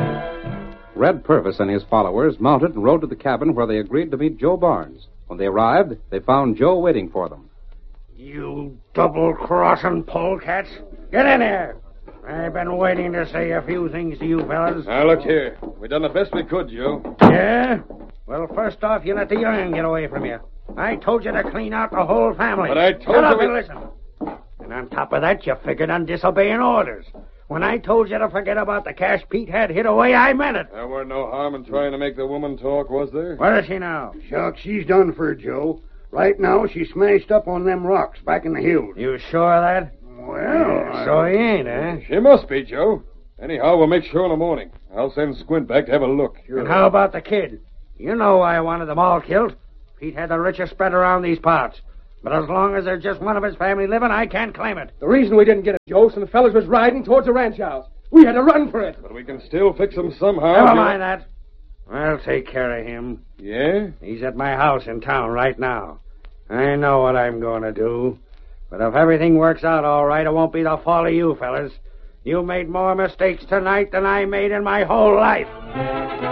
Red Purvis and his followers mounted and rode to the cabin where they agreed to meet Joe Barnes. When they arrived, they found Joe waiting for them. You double-crossing polecats. Get in here. I've been waiting to say a few things to you fellas. Now, look here. We done the best we could, Joe. Yeah? Well, first off, you let the young'un get away from you. I told you to clean out the whole family. But I told Shut up you... and listen. And on top of that, you figured on disobeying orders. When I told you to forget about the cash Pete had hid away, I meant it. There weren't no harm in trying to make the woman talk, was there? Where is she now? Shucks, she's done for, Joe. Right now, she's smashed up on them rocks back in the hills. You sure of that? Well, So he ain't, eh? She must be, Joe. Anyhow, we'll make sure in the morning. I'll send Squint back to have a look. And how about the kid? You know why I wanted them all killed. Pete had the richest spread around these parts. But as long as there's just one of his family living, I can't claim it. The reason we didn't get it, Joe, some fellas was riding towards the ranch house. We had to run for it. But we can still fix them somehow. Never mind that. I'll take care of him. Yeah? He's at my house in town right now. I know what I'm going to do. But if everything works out all right, it won't be the fault of you fellas. You made more mistakes tonight than I made in my whole life.